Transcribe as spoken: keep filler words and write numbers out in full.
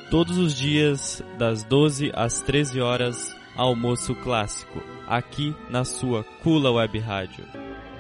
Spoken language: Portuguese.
Todos os dias, das doze às treze horas, almoço clássico, aqui na sua Kula Web Rádio.